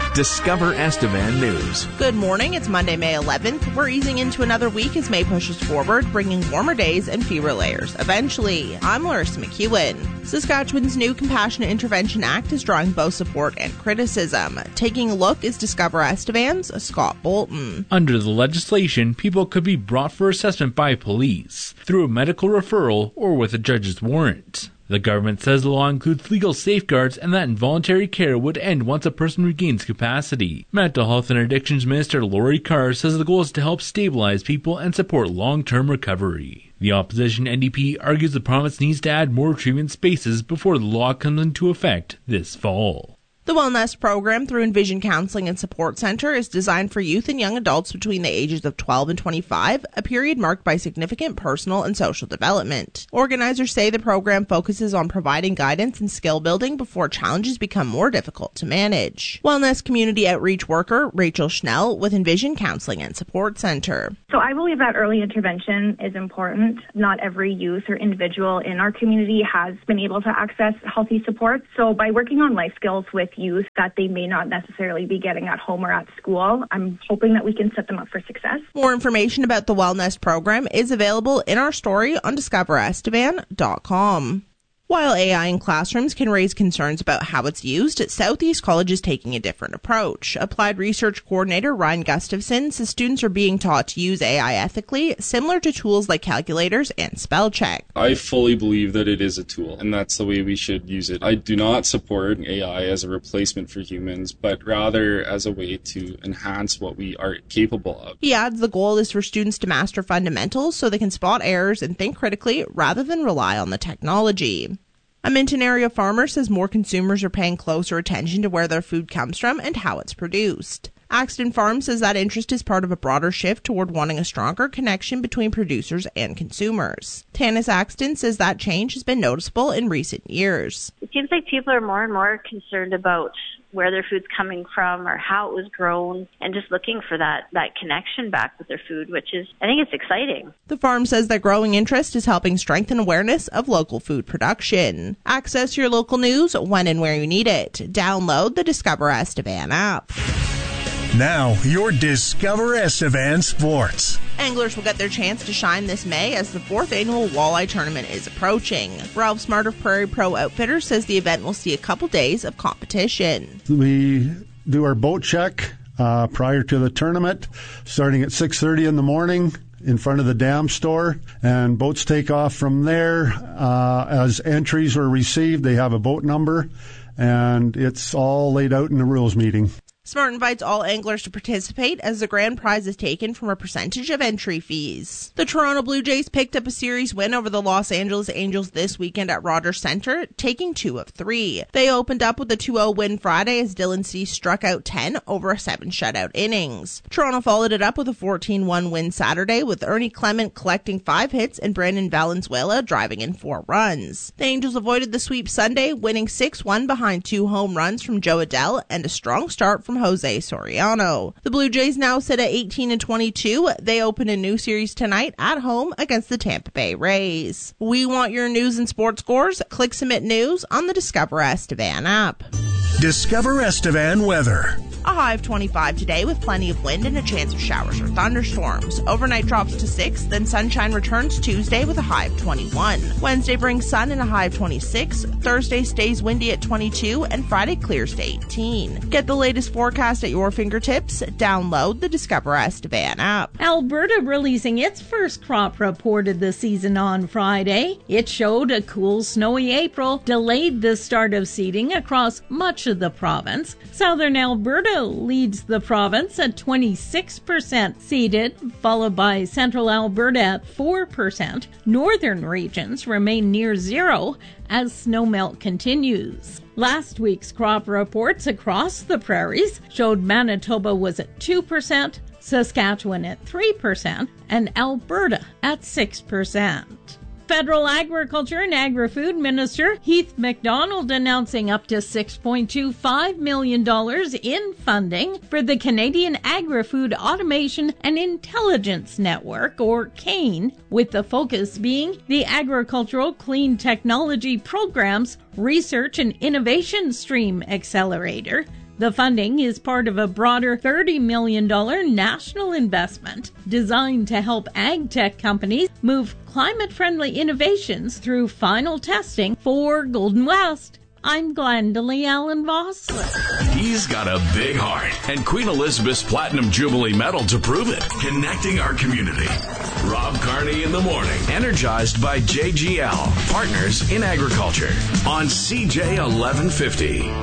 Discover Estevan News. Good morning. It's Monday, May 11th. We're easing into another week as May pushes forward, bringing warmer days and fewer layers. Eventually, I'm Larissa McEwen. Saskatchewan's new Compassionate Intervention Act is drawing both support and criticism. Taking a look is Discover Estevan's Scott Bolton. Under the legislation, people could be brought for assessment by police, through a medical referral, or with a judge's warrant. The government says the law includes legal safeguards and that involuntary care would end once a person regains capacity. Mental Health and Addictions Minister Lori Carr says the goal is to help stabilize people and support long-term recovery. The opposition NDP argues the province needs to add more treatment spaces before the law comes into effect this fall. The Wellness program through Envision Counseling and Support Center is designed for youth and young adults between the ages of 12 and 25, a period marked by significant personal and social development. Organizers say the program focuses on providing guidance and skill building before challenges become more difficult to manage. Wellness community outreach worker Rachel Schnell with Envision Counseling and Support Center. So I believe that early intervention is important. Not every youth or individual in our community has been able to access healthy support. So by working on life skills with youth that they may not necessarily be getting at home or at school, I'm hoping that we can set them up for success. More information about the Wellness program is available in our story on discoverestevan.com. While AI in classrooms can raise concerns about how it's used, Southeast College is taking a different approach. Applied Research Coordinator Ryan Gustafson says students are being taught to use AI ethically, similar to tools like calculators and spell check. I fully believe that it is a tool, and that's the way we should use it. I do not support AI as a replacement for humans, but rather as a way to enhance what we are capable of. He adds the goal is for students to master fundamentals so they can spot errors and think critically rather than rely on the technology. A Minton area farmer says more consumers are paying closer attention to where their food comes from and how it's produced. Axton Farm says that interest is part of a broader shift toward wanting a stronger connection between producers and consumers. Tanis Axton says that change has been noticeable in recent years. It seems like people are more and more concerned about where their food's coming from or how it was grown, and just looking for that connection back with their food, which is, I think it's exciting. The farm says that growing interest is helping strengthen awareness of local food production. Access your local news when and where you need it. Download the Discover Estevan app. Now, your Discover Estevan Sports. Anglers will get their chance to shine this May as the 4th annual walleye tournament is approaching. Ralph Smart of Prairie Pro Outfitters says the event will see a couple days of competition. We do our boat check prior to the tournament, starting at 6:30 in the morning in front of the dam store, and boats take off from there. As entries are received, they have a boat number, and it's all laid out in the rules meeting. Smart invites all anglers to participate as the grand prize is taken from a percentage of entry fees. The Toronto Blue Jays picked up a series win over the Los Angeles Angels this weekend at Rogers Centre, taking 2 of 3. They opened up with a 2-0 win Friday as Dylan Cease struck out 10 over 7 shutout innings. Toronto followed it up with a 14-1 win Saturday with Ernie Clement collecting 5 hits and Brandon Valenzuela driving in 4 runs. The Angels avoided the sweep Sunday, winning 6-1 behind 2 home runs from Joe Adell and a strong start from Jose Soriano. The Blue Jays now sit at 18-22. They open a new series tonight at home against the Tampa Bay Rays. We want your news and sports scores. Click Submit News on the Discover Estevan app. Discover Estevan weather. A high of 25 today with plenty of wind and a chance of showers or thunderstorms. Overnight drops to 6, then sunshine returns Tuesday with a high of 21. Wednesday brings sun and a high of 26. Thursday stays windy at 22, and Friday clears to 18. Get the latest forecast at your fingertips. Download the Discover Estevan app. Alberta releasing its first crop report of the season on Friday. It showed a cool, snowy April delayed the start of seeding across much of the province. Southern Alberta leads the province at 26% seeded, followed by Central Alberta at 4%. Northern regions remain near zero as snowmelt continues. Last week's crop reports across the prairies showed Manitoba was at 2%, Saskatchewan at 3%, and Alberta at 6%. Federal Agriculture and Agri-Food Minister Heath MacDonald announcing up to $6.25 million in funding for the Canadian Agri-Food Automation and Intelligence Network, or CAIN, with the focus being the Agricultural Clean Technology Program's Research and Innovation Stream Accelerator. The funding is part of a broader $30 million national investment designed to help ag tech companies move climate-friendly innovations through final testing for Golden West. I'm Glendalee Allen Vosloo. He's got a big heart and Queen Elizabeth's Platinum Jubilee Medal to prove it, connecting our community. Rob Carney in the morning, energized by JGL, Partners in Agriculture, on CJ 1150.